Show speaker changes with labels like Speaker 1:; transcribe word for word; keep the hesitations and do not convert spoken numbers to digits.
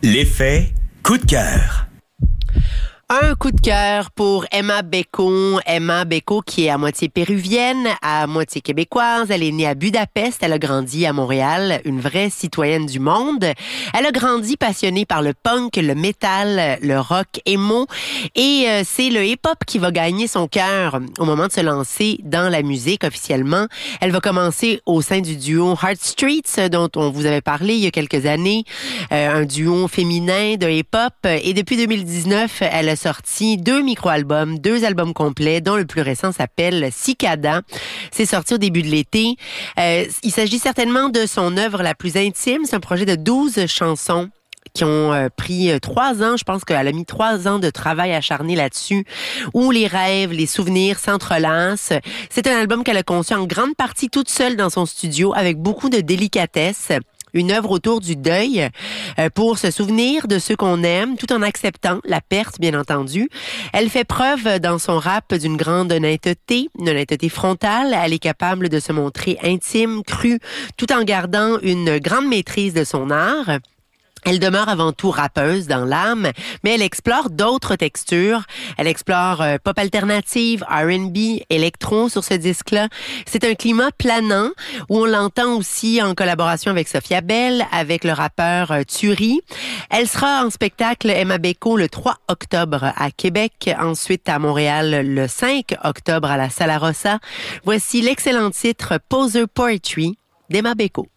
Speaker 1: L'effet coup de cœur.
Speaker 2: Un coup de cœur pour Emma Beko. Emma Beko qui est à moitié péruvienne, à moitié québécoise. Elle est née à Budapest. Elle a grandi à Montréal. Une vraie citoyenne du monde. Elle a grandi passionnée par le punk, le métal, le rock emo. Et euh, c'est le hip-hop qui va gagner son cœur au moment de se lancer dans la musique officiellement. Elle va commencer au sein du duo Heart Streets dont on vous avait parlé il y a quelques années. Euh, un duo féminin de hip-hop. Et depuis deux mille dix-neuf, elle a sorti deux micro-albums, deux albums complets, dont le plus récent s'appelle Cicada. C'est sorti au début de l'été. Euh, il s'agit certainement de son œuvre la plus intime. C'est un projet de douze chansons qui ont euh, pris trois ans. Je pense qu'elle a mis trois ans de travail acharné là-dessus, où les rêves, les souvenirs s'entrelacent. C'est un album qu'elle a conçu en grande partie toute seule dans son studio, avec beaucoup de délicatesse. Une œuvre autour du deuil euh, pour se souvenir de ceux qu'on aime, tout en acceptant la perte, bien entendu. Elle fait preuve dans son rap d'une grande honnêteté, une honnêteté frontale. Elle est capable de se montrer intime, crue, tout en gardant une grande maîtrise de son art. Elle demeure avant tout rappeuse dans l'âme, mais elle explore d'autres textures. Elle explore euh, pop alternative, R and B, électro sur ce disque-là. C'est un climat planant où on l'entend aussi en collaboration avec Sophia Bell, avec le rappeur euh, Turi. Elle sera en spectacle Emma Beko le trois octobre à Québec, ensuite à Montréal le cinq octobre à la Sala Rossa. Voici l'excellent titre Poser Poetry d'Emma Beko.